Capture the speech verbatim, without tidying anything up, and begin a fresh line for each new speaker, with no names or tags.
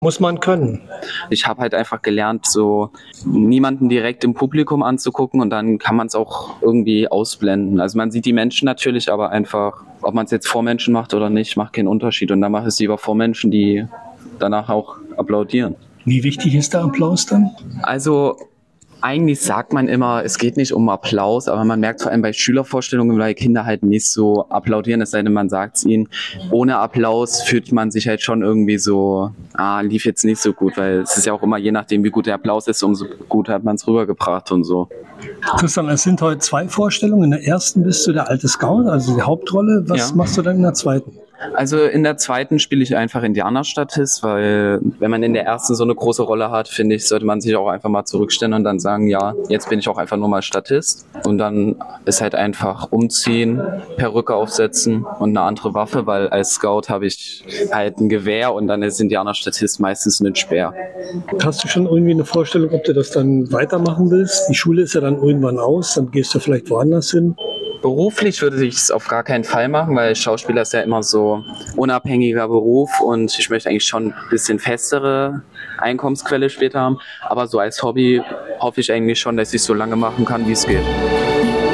Muss man können.
Ich habe halt einfach gelernt, so niemanden direkt im Publikum anzugucken und dann kann man es auch irgendwie ausblenden. Also man sieht die Menschen natürlich, aber einfach, ob man es jetzt vor Menschen macht oder nicht, macht keinen Unterschied. Und dann mache ich es lieber vor Menschen, die danach auch applaudieren.
Wie wichtig ist der Applaus dann?
Also eigentlich sagt man immer, es geht nicht um Applaus, aber man merkt vor allem bei Schülervorstellungen, weil Kinder halt nicht so applaudieren, es sei denn, man sagt es ihnen. Ohne Applaus fühlt man sich halt schon irgendwie so, ah, lief jetzt nicht so gut, weil es ist ja auch immer, je nachdem, wie gut der Applaus ist, umso gut hat man es rübergebracht und so.
Christian, es sind heute zwei Vorstellungen. In der ersten bist du der alte Scout, also die Hauptrolle. Was
Ja.
machst du dann in der zweiten?
Also in der zweiten spiele ich einfach Indianerstatist, weil wenn man in der ersten so eine große Rolle hat, finde ich, sollte man sich auch einfach mal zurückstellen und dann sagen, ja, jetzt bin ich auch einfach nur mal Statist. Und dann ist halt einfach umziehen, Perücke aufsetzen und eine andere Waffe, weil als Scout habe ich halt ein Gewehr und dann ist Indianerstatist meistens ein Speer.
Hast du schon irgendwie eine Vorstellung, ob du das dann weitermachen willst? Die Schule ist ja dann irgendwann aus, dann gehst du vielleicht woanders hin.
Beruflich würde ich es auf gar keinen Fall machen, weil Schauspieler ist ja immer so unabhängiger Beruf und ich möchte eigentlich schon ein bisschen festere Einkommensquelle später haben. Aber so als Hobby hoffe ich eigentlich schon, dass ich es so lange machen kann, wie es geht.